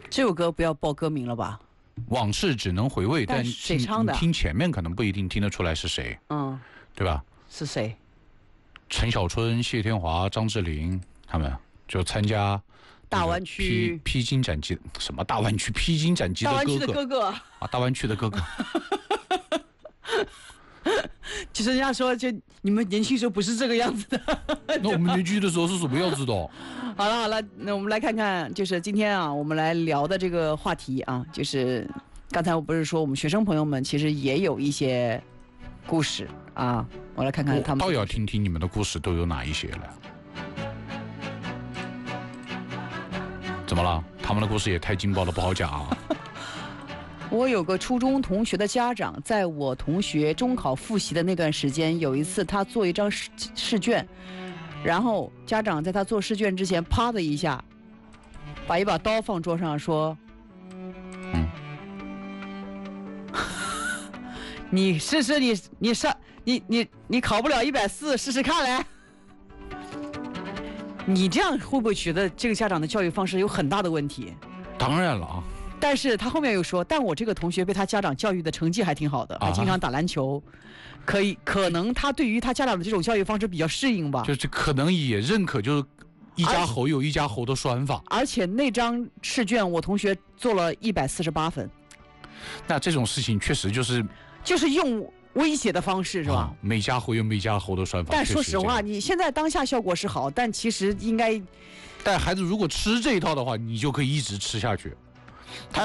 这首歌不要报歌名了吧？ 往事只能回味，但谁唱的？ 听前面可能不一定听得出来是谁，对吧？ 是谁？ 陈小春、谢天华、张智霖他们就参加大湾区披荆斩棘，什么大湾区披荆斩棘的哥哥？大湾区的哥哥啊，大湾区的哥哥。 其实人家说，就你们年轻时候不是这个样子的。 那我们年轻的时候是什么样子的？ 好了，那我们来看看，就是今天啊，我们来聊的这个话题啊，就是刚才我不是说我们学生朋友们其实也有一些故事啊，我来看看他们。 倒要听听你们的故事都有哪一些了。怎么了？他们的故事也太劲爆了，不好讲啊。 我有个初中同学的家长，在我同学中考复习的那段时间，有一次他做一张试卷，然后家长在他做试卷之前，啪的一下，把一把刀放桌上，说：“你试试你考不了140，试试看来。”你这样会不会觉得这个家长的教育方式有很大的问题？ 当然了啊。 但是他后面又说，但我这个同学被他家长教育的成绩还挺好的，还经常打篮球，可能他对于他家长的这种教育方式比较适应吧。 就是可能也认可，就是一家猴有一家猴的算法。 而且那张试卷我同学做了148分。 那这种事情确实就是用威胁的方式是吧？ 每家猴有每家猴的算法。 但说实话，你现在当下效果是好，但其实应该， 但孩子如果吃这一套的话，你就可以一直吃下去。